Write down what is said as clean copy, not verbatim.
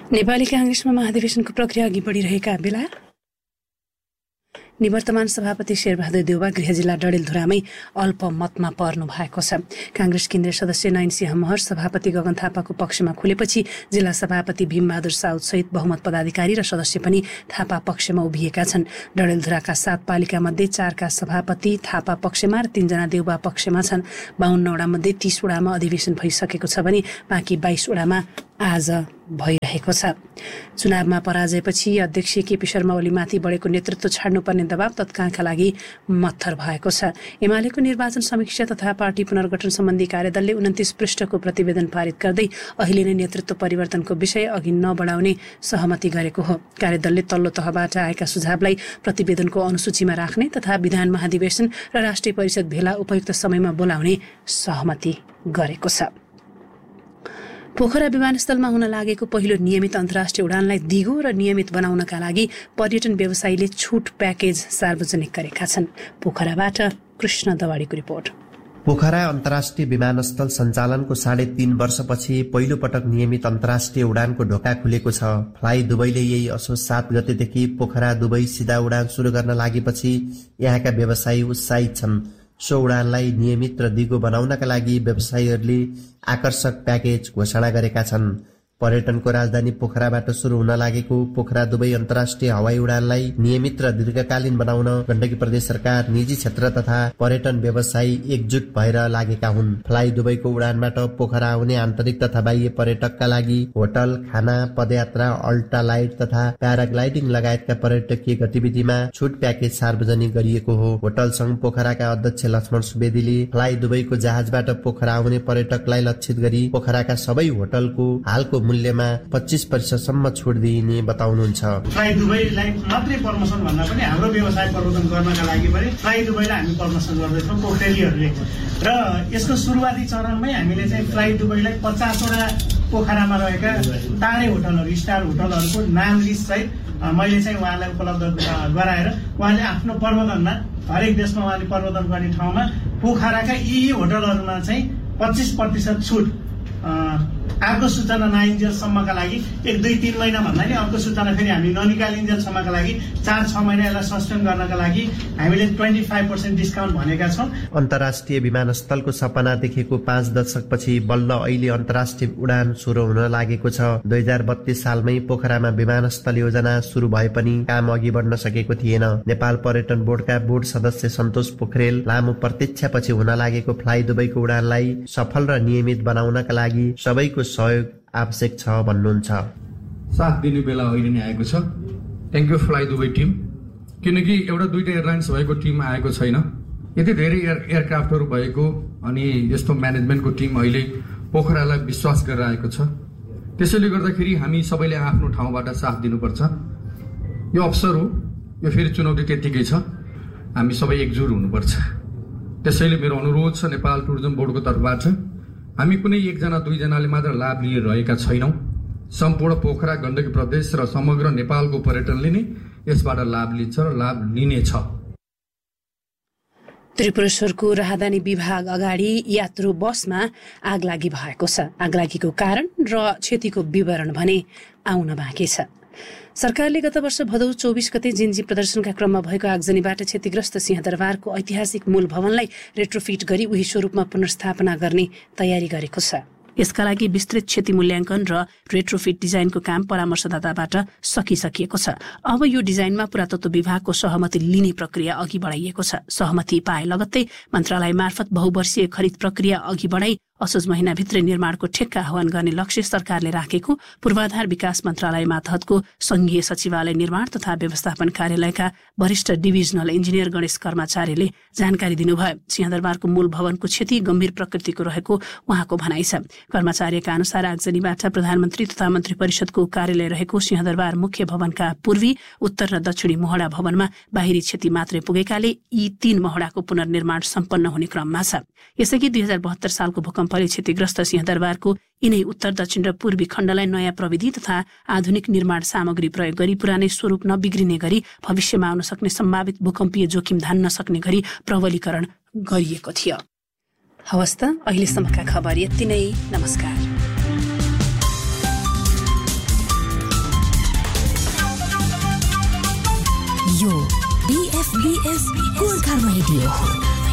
नेपाली कांग्रेसमा महाधिवेशनको प्रक्रिया अघि बढिरहेका बेला निवर्तमान सभापति शेरबहादुर देउवा गृह जिल्ला डडेलधुरामै अल्पमतमा पर्नु भएको छ। कांग्रेस केन्द्रीय सदस्य नयनसिंह महर सभापति गगन थापाको पक्षमा खुलेपछि जिल्ला सभापति भीमबहादुर साउद सहित बहुमत पदाधिकारी र सदस्य पनि थापा पक्षमा उभिएका छन्। डडेलधुराका 7 पालिका मध्ये 4का सभापति थापा पक्षमा र 3 जना देउवा पक्षमा छन्। 52 वडा मध्ये 30 वडामा अधिवेशन भइसकेको छ भने बाँकी 22 वडामा आज भइरहेको छ। चुनावमा पराजयपछि अध्यक्ष केपी शर्मा ओलीमाथि बढेको नेतृत्व छाड्नुपर्ने दबाव तत्कालका लागि मत्थर भएको छ। एमालेको निर्वाचन समीक्षा तथा पार्टी पुनर्गठन सम्बन्धी कार्यदलले 29 पृष्ठको प्रतिवेदन पारित गर्दै अहिले नै नेतृत्व परिवर्तनको विषय अघि नबढाउने सहमति गरेको हो। कार्यदलले तल्लो तहबाट आएका सुझावलाई प्रतिवेदनको अनुसूचीमा राख्ने तथा विधान महाधिवेशन र राष्ट्रिय परिषद भेला उपयुक्त समयमा बोलाउने सहमति गरेको छ। पोखरा विमानस्थलमा हुन लागेको पहिलो नियमित अन्तर्राष्ट्रिय उडानलाई दिगो र नियमित बनाउनका लागि पर्यटन व्यवसायीले छुट प्याकेज सार्वजनिक गरेका छन्। पोखराबाट कृष्ण दवाडीको रिपोर्ट। पोखरा अन्तर्राष्ट्रिय विमानस्थल सञ्चालनको 3.5 वर्षपछि पहिलो पटक नियमित अन्तर्राष्ट्रिय उडानको ढोका खुलेको छ। फ्लाइ दुबईले यही असोज 7 गतेदेखि पोखरा दुबई सिधा उडान सुरु गर्न लागेपछि यहाँका व्यवसायी उत्साहित छन्। सो उडानलाई नियमित र दिगो बनाउनका लागि व्यवसायीहरूले आकर्षक प्याकेज घोषणा गरेका छन्। पर्यटनको राजधानी पोखराबाट सुरु हुन लागेको पोखरा दुबई अन्तर्राष्ट्रिय हवाई उडानलाई नियमित र दीर्घकालीन बनाउन गण्डकी प्रदेश सरकार, निजी क्षेत्र तथा पर्यटन व्यवसायी एकजुट भएर लागेका हुन्। फ्लाइ दुबईको उडानबाट पोखरा आउने आन्तरिक तथा बाह्य पर्यटकका लागि होटल, खाना, पदयात्रा, अल्ट्रा लाइट तथा प्याराग्लाइडिङ लगायतका पर्यटकीय गतिविधिमा छुट प्याकेज सार्वजनिक गरिएको हो। होटल संघ पोखराका अध्यक्ष लक्ष्मण सुवेदीले फ्लाइ दुबईको जहाजबाट पोखरा आउने पर्यटकलाई लक्षित गरी पोखराका सबै होटलको हालको मूल्यमा 25% छुट दिइने बताउनुहुन्छ। फ्लाइ दुबईलाई मात्रै प्रमोसन भन्दा पनि हाम्रो व्यवसाय प्रवर्धन गर्नका लागि पनि फ्लाइ दुबईलाई हामी प्रमोसन गर्दैछौँ पोखरेलीहरूले र यसको सुरुवाती चरणमै हामीले चाहिँ फ्लाइ दुबईलाई 50 वटा पोखरामा रहेका टाढे होटलहरू, स्टार होटलहरूको नाम लिस्ट सहित मैले चाहिँ उहाँलाई उपलब्ध गराएर उहाँले आफ्नो प्रबन्धनमा हरेक देशमा उहाँले प्रबन्धन गर्ने ठाउँमा पोखराका यी होटलहरूमा चाहिँ 25% छुट अर्को सूचना नआइन्जेलसम्मका लागि 1-2-3 महिना भन्दा नि अर्को सूचना फेरि हामी ननिकालिन्जेलसम्मका लागि 4-6 महिना यसलाई सस्पेन्ड गर्नका लागि हामीले 25% डिस्काउन्ट भनेका छौँ। अन्तर्राष्ट्रिय विमानस्थलको सपना देखेको 5 दशकपछि बल्ल अहिले अन्तर्राष्ट्रिय उडान सुरु हुन लागेको छ। 2032 सालमै पोखरामा विमानस्थल योजना सुरु भए पनि काम अघि बढ्न सकेको थिएन। नेपाल पर्यटन बोर्डका बोर्ड सदस्य सन्तोष पोखरेल लामो प्रतीक्षापछि हुन लागेको फ्लाइ दुबईको उडानलाई सफल र नियमित बनाउनका लागि सबैको सहयोग आवश्यक छ भन्नुहुन्छ। साथ दिने बेला अहिले नै आएको छ। Thank you fly Dubai team, किनकि एउटा 2टा एयरलाइन्स भएको टिम आएको छैन। यति धेरै एयरक्राफ्टहरू भएको अनि यस्तो म्यानेजमेन्टको टिम अहिले पोखरालाई विश्वास गरेर आएको छ। त्यसैले गर्दाखेरि हामी सबैले आफ्नो ठाउँबाट साथ दिनुपर्छ। यो अवसर हो, यो फेरि चुनौती त्यतिकै छ, हामी सबै एकजुट हुनुपर्छ। त्यसैले मेरो अनुरोध छ नेपाल टुरिज्म बोर्डको तर्फबाट हामी कुनै 1-2जनाले मात्र लाभ लिइरहेका छैनौँ। सम्पूर्ण पोखरा, गण्डकी प्रदेश र समग्र नेपालको पर्यटनले नै यसबाट लाभ लिन्छ र लाभ लिनेछ। त्रिपुरेश्वरको राहदानी विभाग अगाडि यात्रु बसमा आगलागी भएको छ। आगलागीको कारण र क्षतिको विवरण भने आउन बाँकी छ। सरकारले गत वर्ष भदौ 24 गते जिन्जी प्रदर्शनका क्रममा भएको आगजनीबाट क्षतिग्रस्त सिंहदरबारको ऐतिहासिक मूल भवनलाई रेट्रोफिट गरी उही स्वरूपमा पुनर्स्थापना गर्ने तयारी गरेको छ। यसका लागि विस्तृत क्षति मूल्याङ्कन र रेट्रोफिट डिजाइनको काम परामर्शदाताबाट सकिसकिएको छ। अब यो डिजाइनमा पुरातत्व विभागको सहमति लिने प्रक्रिया अघि बढाइएको छ। सहमति पाए लगत्तै मन्त्रालय मार्फत बहुवर्षीय खरिद प्रक्रिया अघि बढाई असोज महिनाभित्रै निर्माणको ठेक्का आह्वान गर्ने लक्ष्य सरकारले राखेको पूर्वाधार विकास मन्त्रालय मातहतको संघीय सचिवालय निर्माण तथा व्यवस्थापन कार्यालयका वरिष्ठ डिभिजनल इन्जिनियर गणेश कर्माचार्यले जानकारी दिनुभयो। सिंहदरबारको मूल भवनको क्षति गम्भीर प्रकृतिको रहेको उहाँको भनाइ छ। कर्माचार्यका अनुसार आगजनीबाट प्रधानमन्त्री तथा मन्त्री परिषदको कार्यालय रहेको सिंहदरबार मुख्य भवनका पूर्वी, उत्तर र दक्षिणी मोहडा भवनमा बाहिरी क्षति मात्रै पुगेकाले यी 3 मोहडाको पुनर्निर्माण सम्पन्न हुने क्रममा छ। यसअघि 2072 सालको भूकम्पले क्षतिग्रस्त सिंहदरबारको यिनै उत्तर, दक्षिण र पूर्वी खण्डलाई नयाँ प्रविधि तथा आधुनिक निर्माण सामग्री प्रयोग गरी पुरानै स्वरूप नबिग्रिने गरी भविष्यमा आउन सक्ने सम्भावित भूकम्पीय जोखिम धान्न सक्ने गरी प्रबलीकरण गरिएको थियो। हवस् त, अहिलेसम्मका खबर यति नै। नमस्कार। यो BFBS गोर्खा रेडियो हो।